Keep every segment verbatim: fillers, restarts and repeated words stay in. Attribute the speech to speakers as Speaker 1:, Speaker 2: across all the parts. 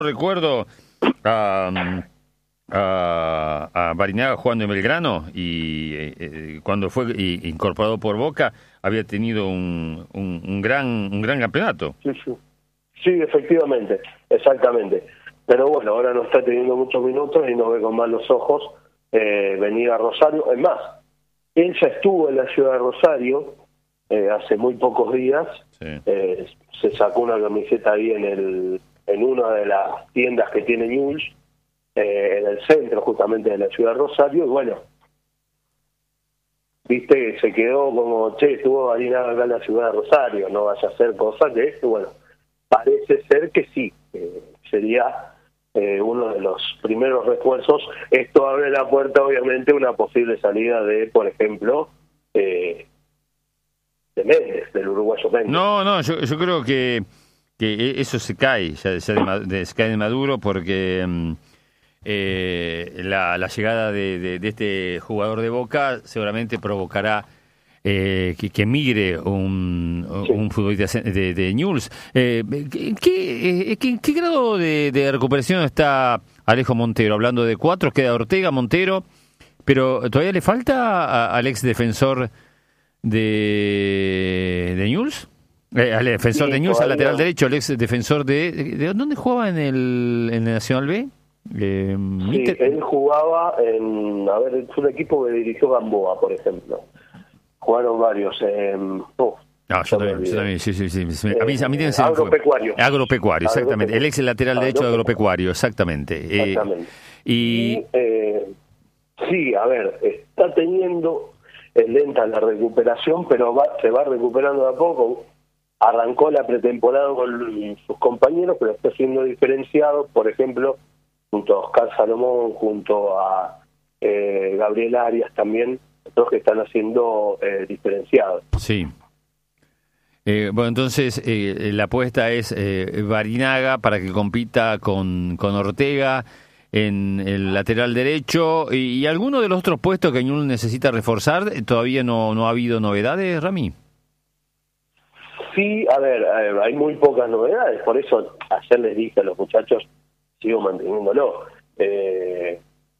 Speaker 1: Recuerdo a, a, a Barinaga jugando en Belgrano y eh, cuando fue incorporado por Boca había tenido un, un, un gran un gran campeonato.
Speaker 2: Sí, sí, sí, efectivamente, exactamente. Pero bueno, ahora no está teniendo muchos minutos y no ve con malos ojos eh, venir a Rosario. Es más, él ya estuvo en la ciudad de Rosario eh, hace muy pocos días.
Speaker 1: Sí.
Speaker 2: Eh, se sacó una camiseta ahí en el en una de las tiendas que tiene Newell's, eh, en el centro justamente de la ciudad de Rosario, y bueno, viste que se quedó como, che, estuvo Barinaga acá en la ciudad de Rosario, no vaya a hacer cosas que esto, bueno, parece ser que sí, eh, sería eh, uno de los primeros refuerzos. Esto abre la puerta, obviamente, a una posible salida de, por ejemplo, eh, de Méndez, del uruguayo Méndez.
Speaker 1: No, no, yo, yo creo que que eso se cae, ya, ya de, de, se cae de Maduro porque eh, la, la llegada de, de, de este jugador de Boca seguramente provocará eh, que, que migre un, sí. un futbolista de, de Newell's. Eh, ¿qué, qué, qué, ¿Qué grado de, de recuperación está Alejo Montero? Hablando de cuatro, queda Ortega, Montero, pero ¿todavía le falta a, al ex defensor de, de Newell's? Eh, al defensor sí, de Newell's, al lateral derecho, el ex defensor de, de... ¿De dónde jugaba en el, en el Nacional B? Eh,
Speaker 2: sí, Inter... él jugaba en... A ver, es un equipo que dirigió Gamboa, por ejemplo. Jugaron varios. Eh, oh,
Speaker 1: no, yo también, yo también, sí, sí, sí. A mí, a mí
Speaker 2: eh, agropecuario.
Speaker 1: Agropecuario, exactamente. El ex lateral derecho de Agropecuario, exactamente.
Speaker 2: Exactamente.
Speaker 1: Eh, y...
Speaker 2: y eh, sí, a ver, está teniendo... Es lenta la recuperación, pero va, se va recuperando de a poco. Arrancó la pretemporada con sus compañeros, pero está siendo diferenciado, por ejemplo, junto a Oscar Salomón, junto a eh, Gabriel Arias también, otros que están haciendo eh, diferenciados.
Speaker 1: Sí. Eh, bueno, entonces eh, la apuesta es eh, Barinaga para que compita con, con Ortega en el lateral derecho. ¿Y, y alguno de los otros puestos que Newell's necesita reforzar? ¿Todavía no, no ha habido novedades, Rami?
Speaker 2: Sí, a ver, a ver, hay muy pocas novedades, por eso ayer les dije a los muchachos, sigo manteniéndolo. Eh,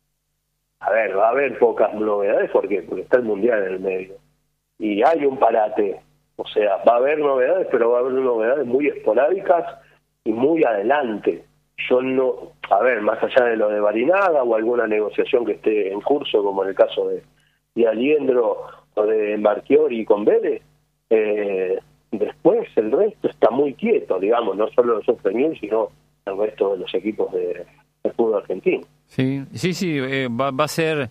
Speaker 2: a ver, va a haber pocas novedades porque, porque está el Mundial en el medio. Y hay un parate, o sea, va a haber novedades, pero va a haber novedades muy esporádicas y muy adelante. Yo no, a ver, más allá de lo de Barinaga o alguna negociación que esté en curso, como en el caso de, de Aliendro o de Marchiori con Vélez, eh, después el resto está muy quieto, digamos, no solo los Newell's, sino el resto de los equipos de, de fútbol argentino.
Speaker 1: Sí, sí, sí, eh, va, va a ser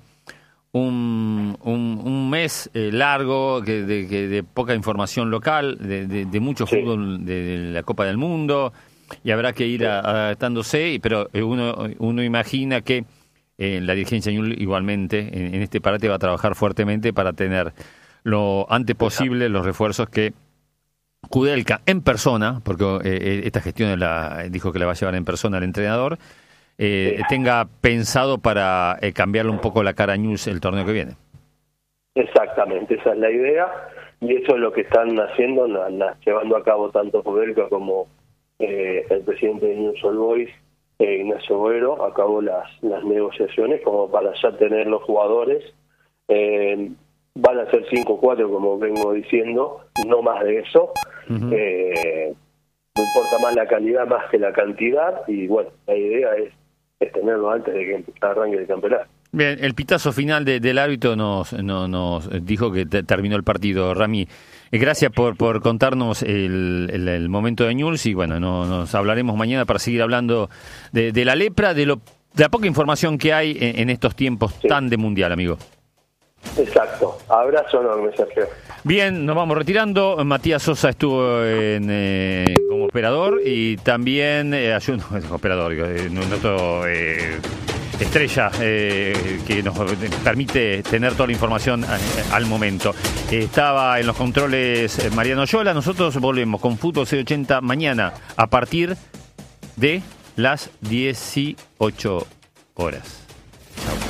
Speaker 1: un, un, un mes eh, largo que de, que de poca información local, de, de, de mucho sí. fútbol de, de la Copa del Mundo, y habrá que ir sí. adaptándose, pero uno, uno imagina que eh, la dirigencia Newell's igualmente en, en este parate va a trabajar fuertemente para tener lo antes posible los refuerzos que Kudelka en persona, porque eh, esta gestión la, dijo que la va a llevar en persona el entrenador, eh, sí. tenga pensado para eh, cambiarle un poco la cara a Newell's el torneo que viene.
Speaker 2: Exactamente, esa es la idea, y eso es lo que están haciendo, la, la, llevando a cabo tanto Kudelka como eh, el presidente de Newell's Old Boys, eh, Ignacio Boero, acabó las, las negociaciones como para ya tener los jugadores. Eh, van a ser cinco o cuatro, como vengo diciendo, no más de eso. Uh-huh. eh, no importa más la calidad más que la cantidad, y bueno, la idea es, es tenerlo antes de que arranque el campeonato.
Speaker 1: Bien, el pitazo final de, del árbitro nos, no, nos dijo que te, terminó el partido. Rami, eh, gracias por, por contarnos el, el, el momento de Newell's, y bueno, no, nos hablaremos mañana para seguir hablando de, de la lepra, de, lo, de la poca información que hay en, en estos tiempos sí. tan de mundial, amigo.
Speaker 2: Exacto. Abrazo enorme, Sergio.
Speaker 1: Bien, nos vamos retirando. Matías Sosa estuvo en, eh, como operador y también eh, ayuno, operador, eh, nuestro eh, estrella eh, que nos permite tener toda la información al momento. Eh, estaba en los controles eh, Mariano Yola. Nosotros volvemos con Fútbol C ochenta mañana a partir de las dieciocho horas. Chao.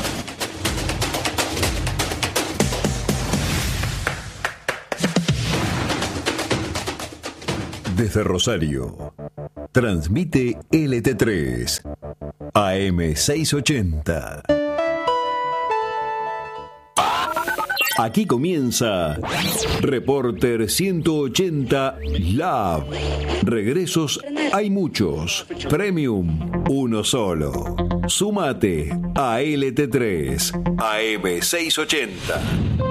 Speaker 3: Desde Rosario, Transmite L T tres, A M seiscientos ochenta. Aquí comienza Reporter ciento ochenta Lab. Regresos hay muchos. Premium, uno solo. Sumate a L T tres, A M seiscientos ochenta.